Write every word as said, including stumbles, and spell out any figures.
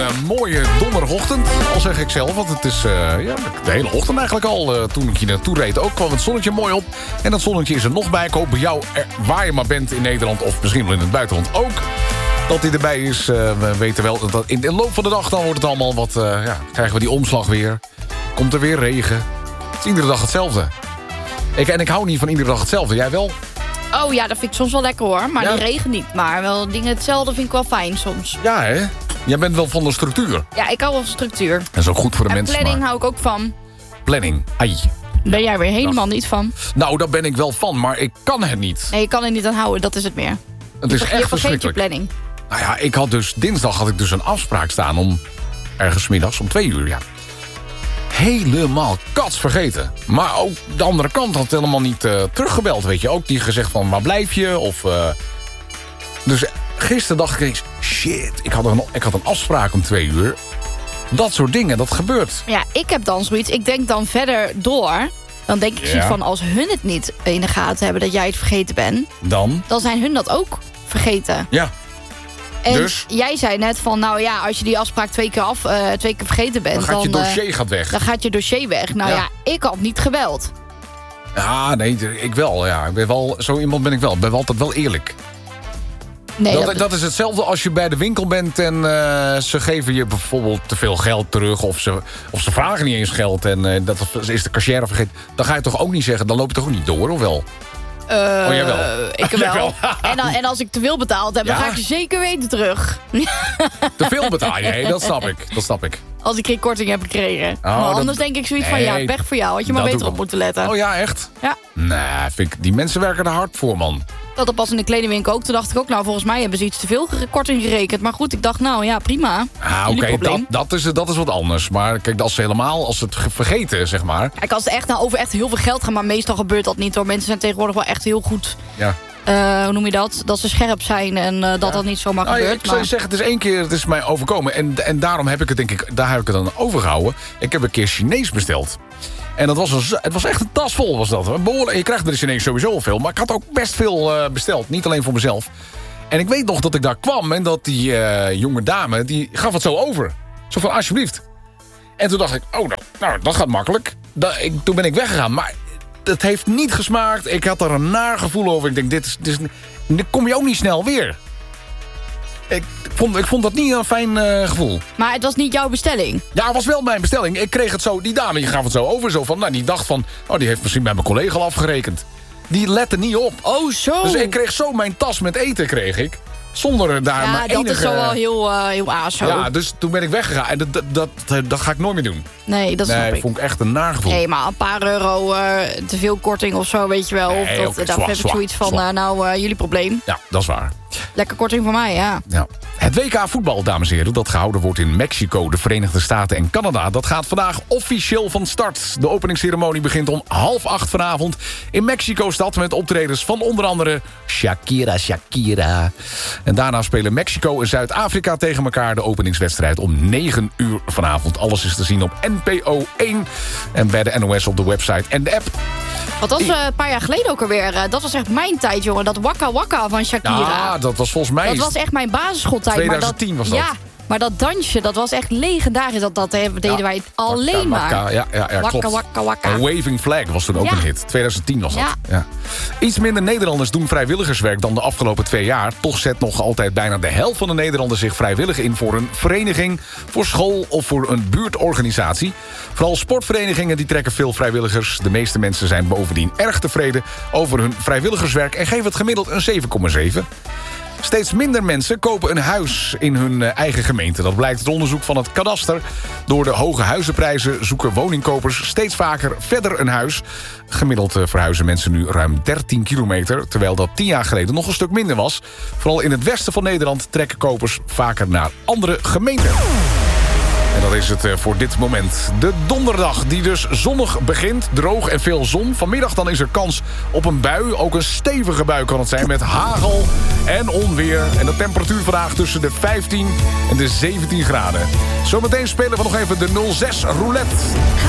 mooie donderdagochtend. Al zeg ik zelf, want het is uh, ja, de hele ochtend eigenlijk al. Uh, toen ik hier naartoe reed ook kwam het zonnetje mooi op. En dat zonnetje is er nog bij. Ik hoop bij jou, er, waar je maar bent in Nederland of misschien wel in het buitenland ook, dat hij erbij is. Uh, we weten wel dat in de loop van de dag dan wordt het allemaal wat, uh, ja, krijgen we die omslag weer. Komt er weer regen. Het is iedere dag hetzelfde. Ik, en ik hou niet van iedere dag hetzelfde. Jij wel? Oh ja, dat vind ik soms wel lekker hoor. Maar ja. die regen niet. Maar wel dingen hetzelfde vind ik wel fijn soms. Ja hè? Jij bent wel van de structuur. Ja, ik hou wel van structuur. Dat is ook goed voor de en mensen. planning maar... hou ik ook van. Planning, ai. Ben jij weer helemaal niet van? Nou, daar ben ik wel van, maar ik kan het niet. Nee, je kan er niet aan houden, dat is het meer. Het je is ver, echt je vergeet je verschrikkelijk. planning. Nou ja, ik had dus, dinsdag had ik dus een afspraak staan om ergens 's middags om twee uur, ja. Helemaal kats vergeten. Maar ook de andere kant had helemaal niet uh, teruggebeld, weet je. Ook die gezegd van, waar blijf je? Of, uh... Dus gisteren dacht ik eens, shit, ik had, een, ik had een afspraak om twee uur. Dat soort dingen, dat gebeurt. Ja, ik heb dan zoiets. Ik denk dan verder door. Dan denk ik Ja. zoiets van, als hun het niet in de gaten hebben dat jij het vergeten bent, Dan? dan zijn hun dat ook vergeten. Ja. En Dus? jij zei net van, nou ja, als je die afspraak twee keer, af, uh, twee keer vergeten bent, Dan gaat je dan, dossier uh, gaat weg. dan gaat je dossier weg. Nou Ja. ja, ik had niet gebeld. Ja, nee, ik wel. Ja. Ik ben wel. Zo iemand ben ik wel. Ik ben wel altijd wel eerlijk. Nee, dat, dat, dat is hetzelfde als je bij de winkel bent en uh, ze geven je bijvoorbeeld te veel geld terug. Of ze, of ze vragen niet eens geld en uh, dat is de cashier vergeten. Dan ga je toch ook niet zeggen, dan loop je toch ook niet door, of wel? Uh, oh, jawel. Ik wel. Jawel. en, dan, en als ik te veel betaald heb, Ja? dan ga ik je zeker weten terug. Te veel betaal je, nee, dat snap ik. Dat snap ik. Als ik geen korting heb gekregen. Oh, maar dat- anders denk ik zoiets van, Nee, ja, pech voor jou. Had je maar dat beter doe op ik. moeten letten. Oh ja, echt? Ja. Nee, vind ik, die mensen werken er hard voor, man. Dat er pas in de kledingwinkel ook. Toen dacht ik ook, nou, volgens mij hebben ze iets te veel korting gerekend. Maar goed, ik dacht, nou ja, prima. Ah, Jullie oké, dat, probleem. dat, is, dat is wat anders. Maar kijk, als ze helemaal, als ze het ge- vergeten, zeg maar. Kijk, als het echt nou over echt heel veel geld gaat, maar meestal gebeurt dat niet hoor. Mensen zijn tegenwoordig wel echt heel goed. Ja. Uh, hoe noem je dat? Dat ze scherp zijn en uh, dat Ja. dat niet zomaar Nou, ja, gebeurt. ik zou je maar... zeggen, het is één keer, het is mij overkomen. En, en daarom heb ik het, denk ik, daar heb ik het dan overgehouden. Ik heb een keer Chinees besteld. En dat was, een, het was echt een tas vol, was dat. Een behoorlijk, je krijgt er de Chinees sowieso al veel. Maar ik had ook best veel uh, besteld. Niet alleen voor mezelf. En ik weet nog dat ik daar kwam en dat die uh, jonge dame, die gaf het zo over. Zo van, alsjeblieft. En toen dacht ik, oh, nou, nou dat gaat makkelijk. Da, ik, toen ben ik weggegaan, maar het heeft niet gesmaakt. Ik had er een naar gevoel over. Ik denk, dit is, dit is, dit kom je ook niet snel weer. Ik vond, ik vond dat niet een fijn uh, gevoel. maar het was niet jouw bestelling. Ja, het was wel mijn bestelling. Ik kreeg het zo, die dame die gaf het zo over. Zo van, nou, die dacht van, oh, die heeft misschien bij mijn collega al afgerekend. Die lette niet op. Oh, zo. Dus ik kreeg zo mijn tas met eten, kreeg ik. Zonder daar ja, maar dat enige... is zo wel heel, uh, heel aso. Ja, dus toen ben ik weggegaan. En dat, dat, dat, dat ga ik nooit meer doen. Nee, dat snap Nee, ik. vond ik echt een naar gevoel. Nee, maar een paar euro uh, te veel korting of zo, weet je wel. Nee, Of dat, oké, daar zwak, heb ik zwak, zoiets van, zwak. uh, nou, uh, jullie probleem. Ja, dat is waar. Lekker korting voor mij, ja. Ja. Het W K voetbal, dames en heren, dat gehouden wordt in Mexico, de Verenigde Staten en Canada, dat gaat vandaag officieel van start. De openingsceremonie begint om half acht vanavond in Mexico-stad met optredens van onder andere Shakira, Shakira. En daarna spelen Mexico en Zuid-Afrika tegen elkaar de openingswedstrijd om negen uur vanavond. Alles is te zien op N P O één en bij de N O S op de website en de app. Wat was uh, een paar jaar geleden ook alweer. Uh, dat was echt mijn tijd, jongen. Dat Waka Waka van Shakira. Ja, dat was volgens mij... Dat was echt mijn basisschooltijd. twintig tien maar dat, was dat. Ja, maar dat dansje, dat was echt legendarisch. Dat, dat deden Ja. wij alleen Waka, maar. Waka, ja, ja, ja, Waka, klopt. waka, waka. En Waving Flag was toen ook Ja. een hit. twintig tien was dat. Ja. Ja. Iets minder Nederlanders doen vrijwilligerswerk dan de afgelopen twee jaar. Toch zet nog altijd bijna de helft van de Nederlanders zich vrijwillig in voor een vereniging, voor school of voor een buurtorganisatie. Vooral sportverenigingen die trekken veel vrijwilligers. De meeste mensen zijn bovendien erg tevreden over hun vrijwilligerswerk en geven het gemiddeld een zeven komma zeven. Steeds minder mensen kopen een huis in hun eigen gemeente. Dat blijkt uit onderzoek van het kadaster. Door de hoge huizenprijzen zoeken woningkopers steeds vaker verder een huis. Gemiddeld verhuizen mensen nu ruim dertien kilometer... terwijl dat tien jaar geleden nog een stuk minder was. Vooral in het westen van Nederland trekken kopers vaker naar andere gemeenten. En dat is het voor dit moment. De donderdag die dus zonnig begint, droog en veel zon. Vanmiddag dan is er kans op een bui. Ook een stevige bui kan het zijn met hagel en onweer. En de temperatuur vandaag tussen de vijftien en de zeventien graden. Zometeen spelen we nog even de nul zes roulette.